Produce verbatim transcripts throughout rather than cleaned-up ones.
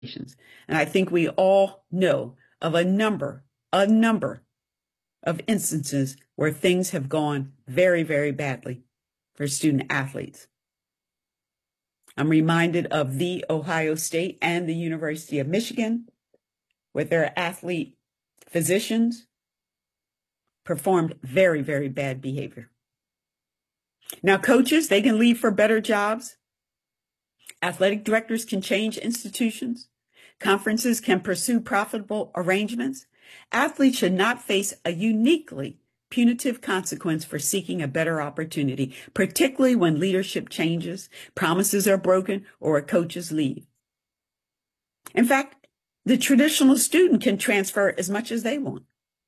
And I think we all know of a number, a number of instances where things have gone very, very badly for student athletes. I'm reminded of the Ohio State and the University of Michigan, with their athlete physicians performed very, very bad behavior. Now, coaches, they can leave for better jobs. Athletic directors can change institutions. Conferences can pursue profitable arrangements. Athletes should not face a uniquely punitive consequence for seeking a better opportunity, particularly when leadership changes, promises are broken, or a coach's leave. In fact, the traditional student can transfer as much as they want.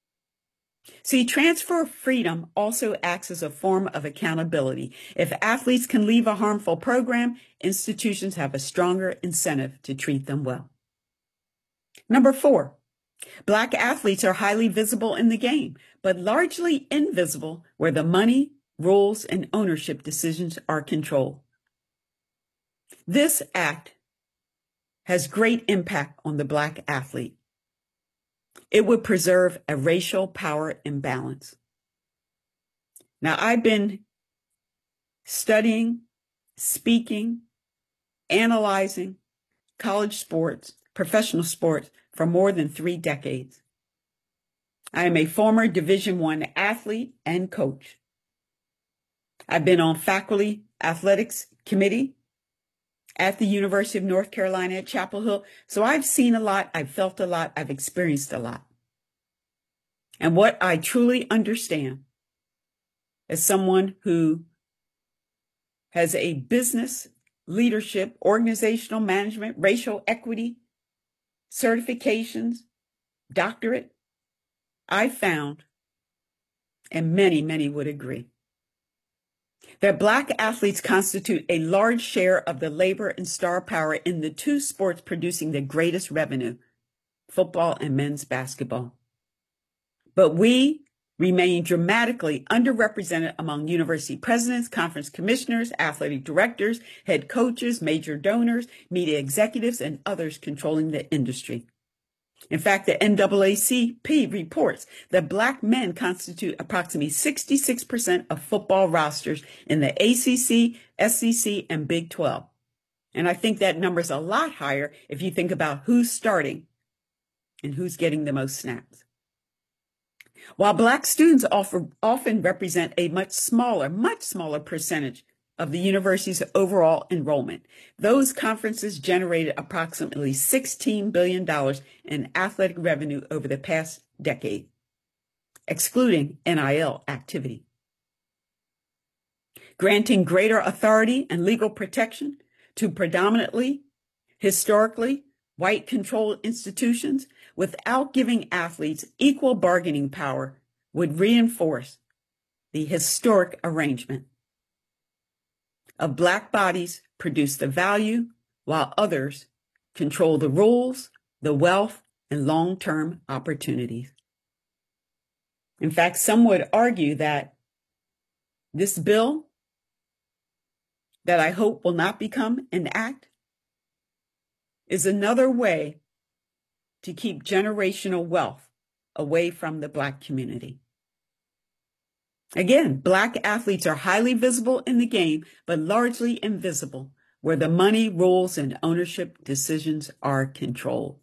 See, transfer freedom also acts as a form of accountability. If athletes can leave a harmful program, institutions have a stronger incentive to treat them well. Number four, Black athletes are highly visible in the game, but largely invisible where the money, rules, and ownership decisions are controlled. This act has great impact on the Black athlete. It would preserve a racial power imbalance. Now, I've been studying, speaking, analyzing college sports, professional sports for more than three decades. I am a former Division One athlete and coach. I've been on faculty athletics committee at the University of North Carolina at Chapel Hill. So I've seen a lot, I've felt a lot, I've experienced a lot. And what I truly understand as someone who has a business, leadership, organizational management, racial equity, certifications, doctorate, I found, and many, many would agree, that Black athletes constitute a large share of the labor and star power in the two sports producing the greatest revenue, football and men's basketball. But we remain dramatically underrepresented among university presidents, conference commissioners, athletic directors, head coaches, major donors, media executives, and others controlling the industry. In fact, the N double A C P reports that Black men constitute approximately sixty-six percent of football rosters in the A C C, S E C, and Big twelve. And I think that number is a lot higher if you think about who's starting and who's getting the most snaps. While Black students offer, often represent a much smaller, much smaller percentage of the university's overall enrollment, those conferences generated approximately sixteen billion dollars in athletic revenue over the past decade, excluding N I L activity. Granting greater authority and legal protection to predominantly, historically, white-controlled institutions without giving athletes equal bargaining power would reinforce the historic arrangement of Black bodies produce the value while others control the rules, the wealth, and long-term opportunities. In fact, some would argue that this bill that I hope will not become an act is another way to keep generational wealth away from the Black community. Again, Black athletes are highly visible in the game, but largely invisible where the money, rules, and ownership decisions are controlled.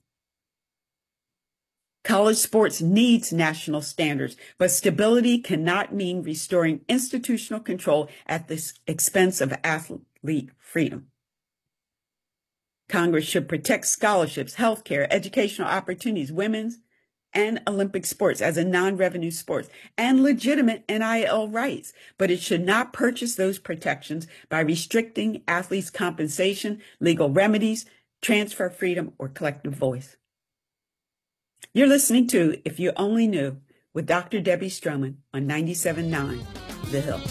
College sports needs national standards, but stability cannot mean restoring institutional control at the expense of athlete freedom. Congress should protect scholarships, healthcare, educational opportunities, women's and Olympic sports as a non-revenue sports, and legitimate N I L rights, but it should not purchase those protections by restricting athletes' compensation, legal remedies, transfer freedom, or collective voice. You're listening to If You Only Knew with Doctor Debbie Stroman on ninety-seven point nine The Hill.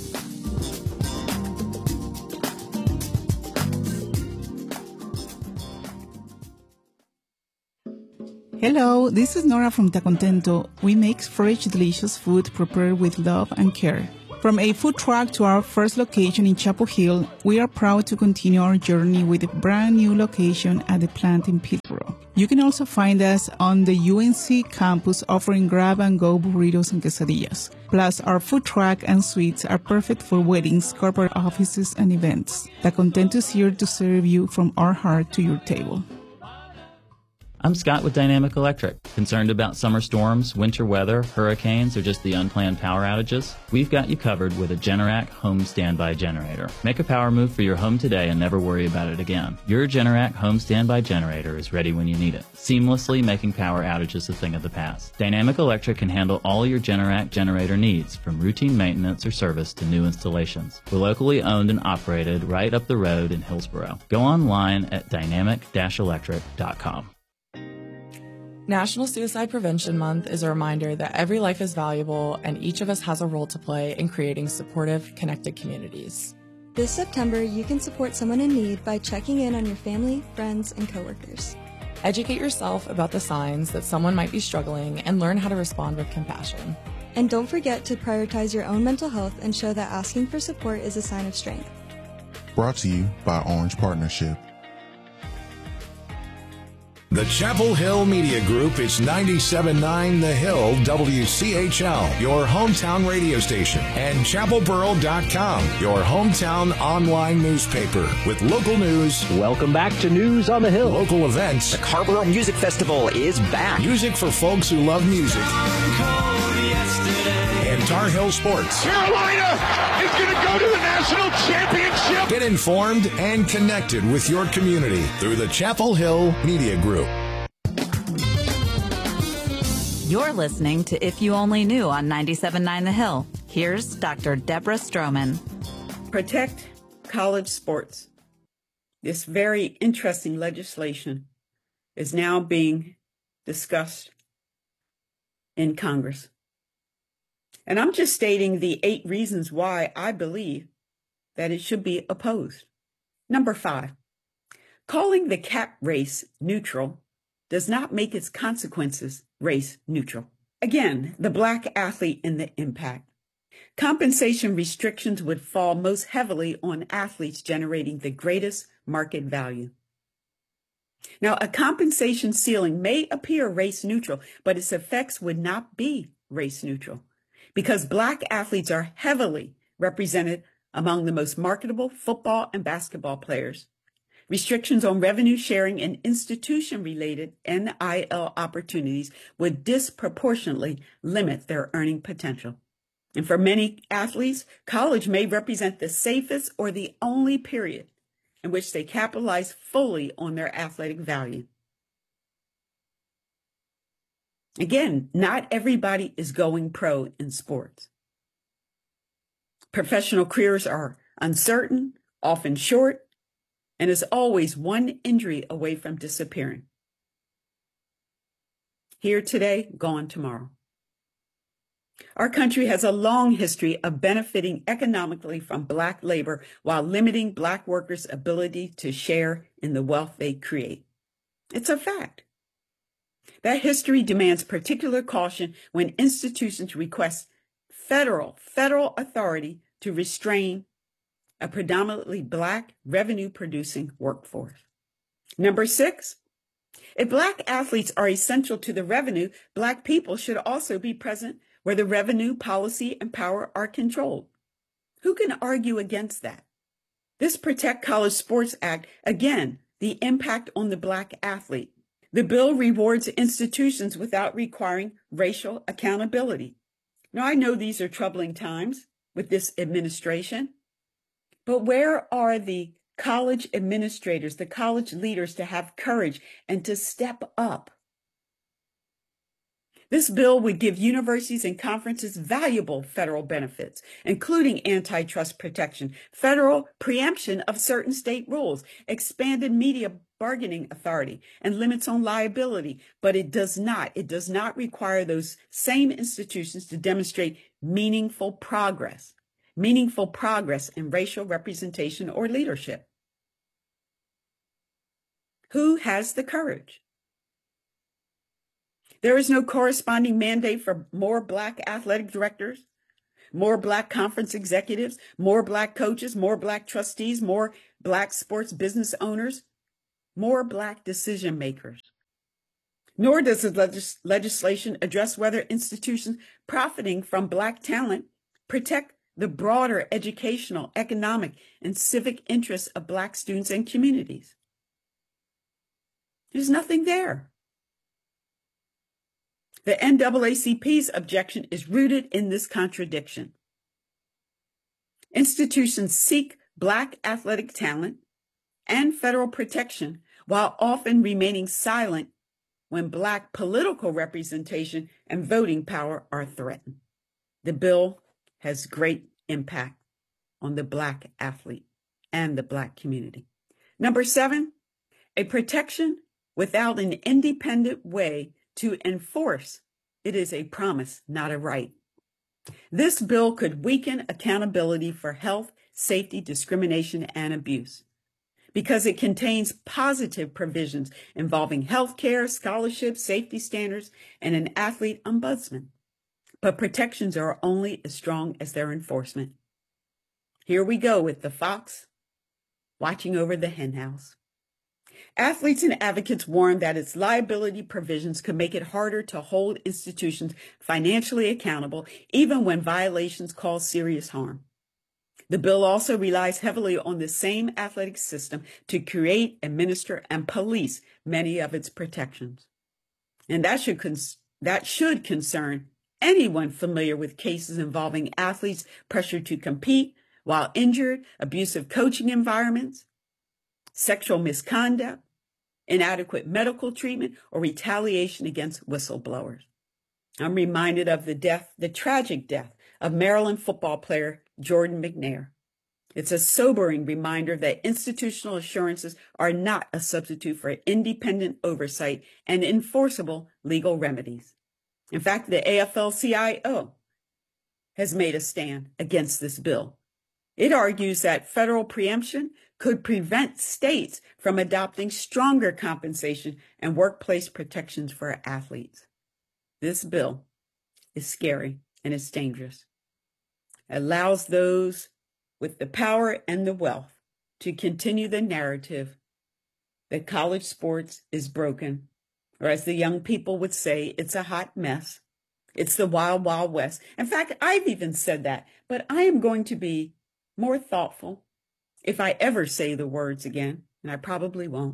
Hello, this is Nora from Ta Contento. We make fresh, delicious food prepared with love and care. From a food truck to our first location in Chapel Hill, we are proud to continue our journey with a brand new location at the plant in Pittsburgh. You can also find us on the U N C campus offering grab-and-go burritos and quesadillas. Plus, our food truck and suites are perfect for weddings, corporate offices, and events. The content is here to serve you from our heart to your table. I'm Scott with Dynamic Electric. Concerned about summer storms, winter weather, hurricanes, or just the unplanned power outages? We've got you covered with a Generac home standby generator. Make a power move for your home today and never worry about it again. Your Generac home standby generator is ready when you need it, seamlessly making power outages a thing of the past. Dynamic Electric can handle all your Generac generator needs, from routine maintenance or service to new installations. We're locally owned and operated right up the road in Hillsboro. Go online at dynamic dash electric dot com. National Suicide Prevention Month is a reminder that every life is valuable and each of us has a role to play in creating supportive, connected communities. This September, you can support someone in need by checking in on your family, friends, and coworkers. Educate yourself about the signs that someone might be struggling and learn how to respond with compassion. And don't forget to prioritize your own mental health and show that asking for support is a sign of strength. Brought to you by Orange Partnership. The Chapel Hill Media Group is ninety-seven point nine The Hill W C H L, your hometown radio station, and chapel borough dot com, your hometown online newspaper with local news. Welcome back to News on the Hill. Local events. The Carrboro Music Festival is back. Music for folks who love music. And Tar Heel sports. Carolina is going to go to the national championship. Get informed and connected with your community through the Chapel Hill Media Group. You're listening to If You Only Knew on ninety-seven point nine The Hill. Here's Doctor Deborah Stroman. Protect college sports. This very interesting legislation is now being discussed in Congress. And I'm just stating the eight reasons why I believe that it should be opposed. Number five, calling the cap race neutral does not make its consequences race neutral. Again, the black athlete in the impact. Compensation restrictions would fall most heavily on athletes generating the greatest market value. Now, a compensation ceiling may appear race neutral, but its effects would not be race neutral because black athletes are heavily represented among the most marketable football and basketball players. Restrictions on revenue sharing and institution-related N I L opportunities would disproportionately limit their earning potential. And for many athletes, college may represent the safest or the only period in which they capitalize fully on their athletic value. Again, not everybody is going pro in sports. Professional careers are uncertain, often short, and is always one injury away from disappearing. Here today, gone tomorrow. Our country has a long history of benefiting economically from black labor while limiting black workers' ability to share in the wealth they create. It's a fact. That history demands particular caution when institutions request federal, federal authority to restrain a predominantly black revenue-producing workforce. Number six, if black athletes are essential to the revenue, black people should also be present where the revenue, policy, and power are controlled. Who can argue against that? This Protect College Sports Act, again, the impact on the black athlete. The bill rewards institutions without requiring racial accountability. Now, I know these are troubling times with this administration, but where are the college administrators, the college leaders to have courage and to step up? This bill would give universities and conferences valuable federal benefits, including antitrust protection, federal preemption of certain state rules, expanded media bargaining authority, and limits on liability. But it does not, it does not require those same institutions to demonstrate meaningful progress, meaningful progress in racial representation or leadership. Who has the courage? There is no corresponding mandate for more black athletic directors, more black conference executives, more black coaches, more black trustees, more black sports business owners, more black decision makers. Nor does the legis- legislation address whether institutions profiting from black talent protect the broader educational, economic, and civic interests of black students and communities. There's nothing there. The N double A C P's objection is rooted in this contradiction. Institutions seek black athletic talent and federal protection while often remaining silent when black political representation and voting power are threatened. The bill has great impact on the black athlete and the black community. Number seven, a protection without an independent way to enforce. It is a promise, not a right. This bill could weaken accountability for health, safety, discrimination, and abuse because it contains positive provisions involving health care, scholarships, safety standards, and an athlete ombudsman. But protections are only as strong as their enforcement. Here we go with the fox watching over the henhouse. Athletes and advocates warn that its liability provisions could make it harder to hold institutions financially accountable, even when violations cause serious harm. The bill also relies heavily on the same athletic system to create, administer, and police many of its protections. And that should, cons- that should concern anyone familiar with cases involving athletes pressured to compete while injured, abusive coaching environments, sexual misconduct, inadequate medical treatment, or retaliation against whistleblowers. I'm reminded of the death, the tragic death of Maryland football player Jordan McNair. It's a sobering reminder that institutional assurances are not a substitute for independent oversight and enforceable legal remedies. In fact, the A F L C I O has made a stand against this bill. It argues that federal preemption could prevent states from adopting stronger compensation and workplace protections for athletes. This bill is scary and it's dangerous. It allows those with the power and the wealth to continue the narrative that college sports is broken, or as the young people would say, it's a hot mess. It's the wild, wild west. In fact, I've even said that, but I am going to be more thoughtful if I ever say the words again, and I probably won't,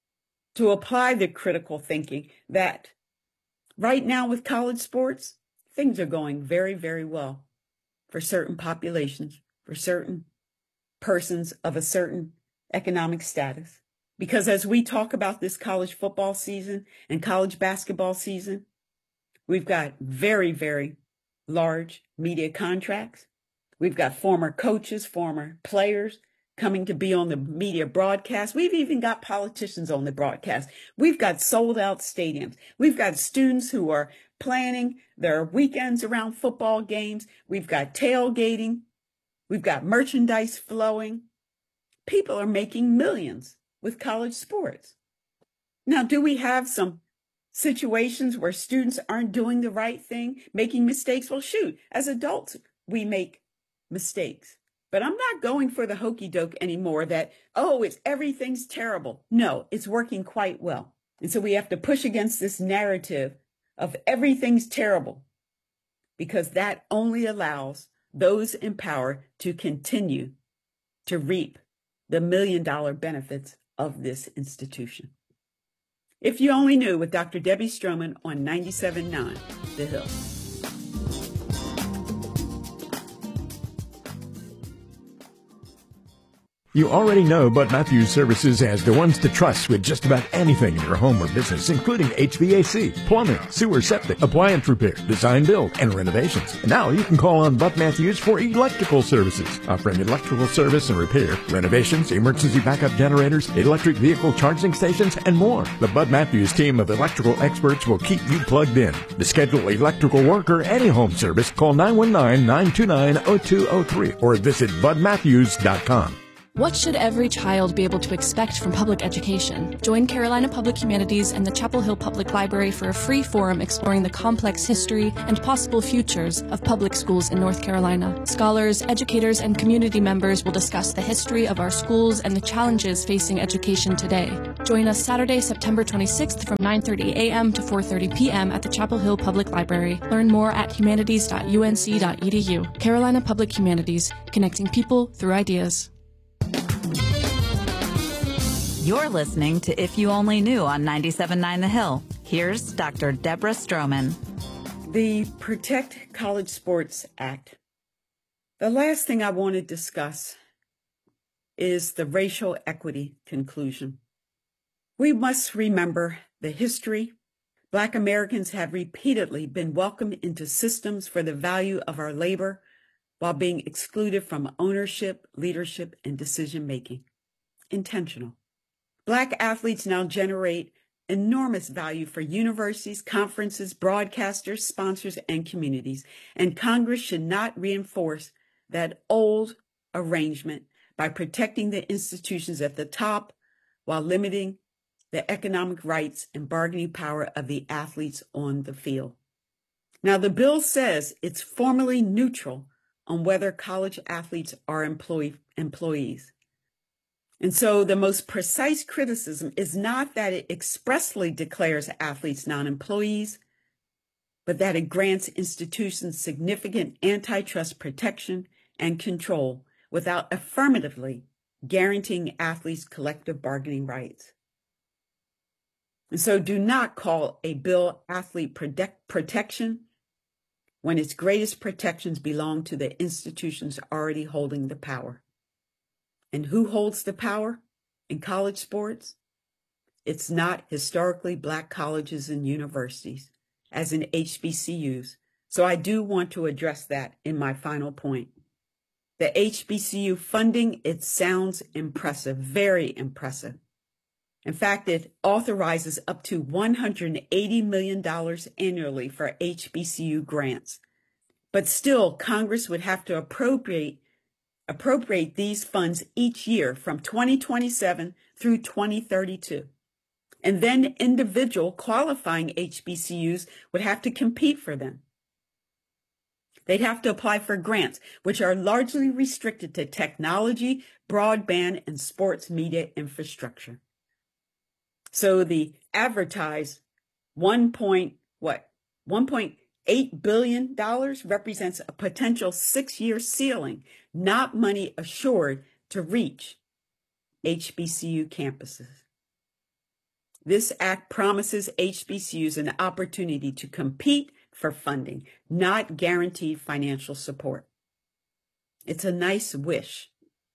to apply the critical thinking that right now with college sports, things are going very, very well for certain populations, for certain persons of a certain economic status. Because as we talk about this college football season and college basketball season, we've got very, very large media contracts. We've got former coaches, former players coming to be on the media broadcast. We've even got politicians on the broadcast. We've got sold out stadiums. We've got students who are planning their weekends around football games. We've got tailgating. We've got merchandise flowing. People are making millions with college sports. Now, do we have some situations where students aren't doing the right thing, making mistakes? Well, shoot, as adults, we make mistakes. But I'm not going for the hokey doke anymore that, oh, it's everything's terrible. No, it's working quite well. And so we have to push against this narrative of everything's terrible, because that only allows those in power to continue to reap the million dollar benefits of this institution. If you only knew, with Doctor Debbie Stroman on ninety-seven point nine The Hill. You already know Bud Matthews Services as the ones to trust with just about anything in your home or business, including H V A C, plumbing, sewer septic, appliance repair, design build, and renovations. And now you can call on Bud Matthews for electrical services, offering electrical service and repair, renovations, emergency backup generators, electric vehicle charging stations, and more. The Bud Matthews team of electrical experts will keep you plugged in. To schedule electrical work or any home service, call nine one nine, nine two nine, zero two zero three or visit bud matthews dot com. What should every child be able to expect from public education? Join Carolina Public Humanities and the Chapel Hill Public Library for a free forum exploring the complex history and possible futures of public schools in North Carolina. Scholars, educators, and community members will discuss the history of our schools and the challenges facing education today. Join us Saturday, September twenty-sixth from nine thirty a.m. to four thirty p.m. at the Chapel Hill Public Library. Learn more at humanities dot u n c dot e d u. Carolina Public Humanities, connecting people through ideas. You're listening to If You Only Knew on ninety-seven point nine The Hill. Here's Doctor Deborah Stroman. The Protect College Sports Act. The last thing I want to discuss is the racial equity conclusion. We must remember the history. Black Americans have repeatedly been welcomed into systems for the value of our labor while being excluded from ownership, leadership, and decision-making. Intentional. Black athletes now generate enormous value for universities, conferences, broadcasters, sponsors, and communities. And Congress should not reinforce that old arrangement by protecting the institutions at the top while limiting the economic rights and bargaining power of the athletes on the field. Now, the bill says it's formally neutral on whether college athletes are employee, employees. And so the most precise criticism is not that it expressly declares athletes non-employees, but that it grants institutions significant antitrust protection and control without affirmatively guaranteeing athletes collective bargaining rights. And so do not call a bill athlete protect, protection when its greatest protections belong to the institutions already holding the power. And who holds the power in college sports? It's not historically Black colleges and universities, as in H B C Us. So I do want to address that in my final point. The H B C U funding, it sounds impressive, very impressive. In fact, it authorizes up to one hundred eighty million dollars annually for H B C U grants. But still, Congress would have to appropriate appropriate these funds each year from twenty twenty-seven through twenty thirty-two. And then individual qualifying H B C Us would have to compete for them. They'd have to apply for grants, which are largely restricted to technology, broadband, and sports media infrastructure. So the advertised one point, what, one point eight billion dollars represents a potential six-year ceiling, not money assured to reach H B C U campuses. This act promises H B C Us an opportunity to compete for funding, not guaranteed financial support. It's a nice wish.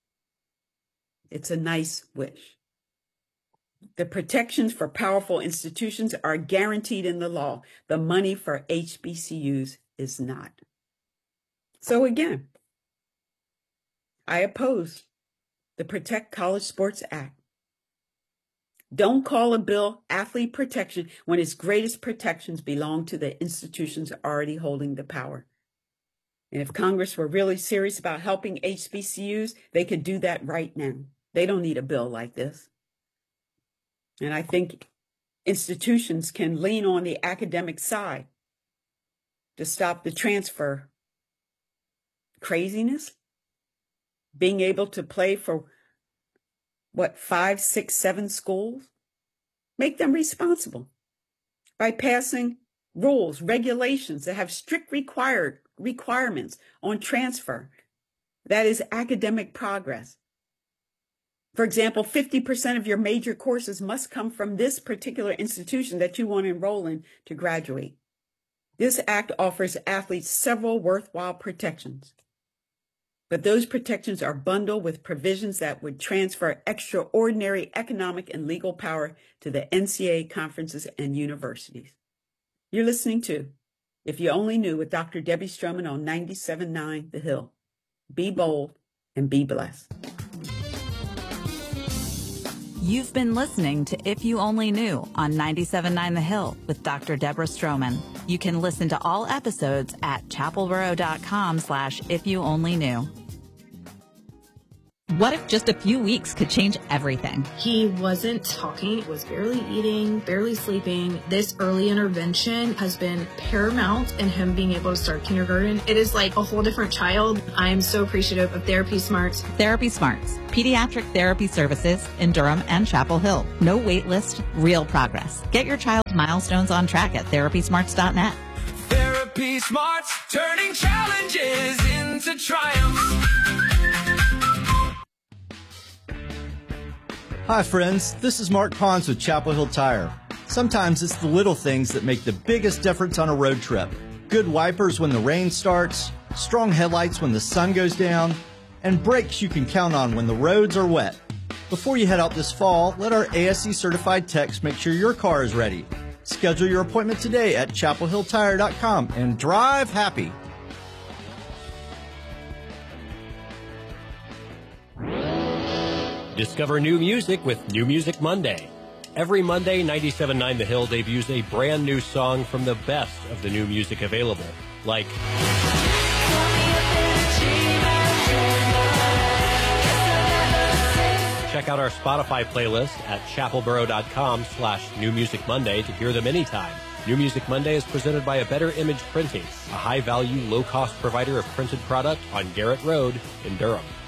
It's a nice wish. The protections for powerful institutions are guaranteed in the law. The money for H B C Us is not. So again, I oppose the Protect College Sports Act. Don't call a bill athlete protection when its greatest protections belong to the institutions already holding the power. And if Congress were really serious about helping H B C Us, they could do that right now. They don't need a bill like this. And I think institutions can lean on the academic side to stop the transfer craziness. Being able to play for, what, five, six, seven schools? Make them responsible by passing rules, regulations that have strict required requirements on transfer. That is academic progress. For example, fifty percent of your major courses must come from this particular institution that you want to enroll in to graduate. This act offers athletes several worthwhile protections, but those protections are bundled with provisions that would transfer extraordinary economic and legal power to the N C double A conferences and universities. You're listening to If You Only Knew with Doctor Debbie Stroman on ninety-seven point nine The Hill. Be bold and be blessed. You've been listening to If You Only Knew on ninety-seven point nine The Hill with Doctor Deborah Stroman. You can listen to all episodes at chapelboro.com slash if you only knew. What if just a few weeks could change everything? He wasn't talking, was barely eating, barely sleeping. This early intervention has been paramount in him being able to start kindergarten. It is like a whole different child. I am so appreciative of Therapy Smarts. Therapy Smarts, pediatric therapy services in Durham and Chapel Hill. No wait list, real progress. Get your child's milestones on track at therapy smarts dot net. Therapy Smarts, turning challenges into triumphs. Hi friends, this is Mark Pons with Chapel Hill Tire. Sometimes it's the little things that make the biggest difference on a road trip. Good wipers when the rain starts, strong headlights when the sun goes down, and brakes you can count on when the roads are wet. Before you head out this fall, let our A S E certified techs make sure your car is ready. Schedule your appointment today at chapel hill tire dot com and drive happy. Discover new music with New Music Monday. Every Monday, ninety-seven point nine The Hill debuts a brand new song from the best of the new music available, like check out our Spotify playlist at chapelboro dot com slash New Music Monday to hear them anytime. New Music Monday is presented by A Better Image Printing, a high-value, low-cost provider of printed product on Garrett Road in Durham.